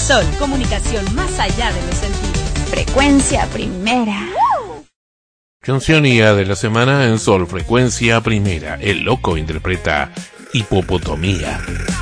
Sol, comunicación más allá de los sentidos. Frecuencia Primera. Cancionía de la semana en Sol Frecuencia Primera. El Loco interpreta Hipopotomía.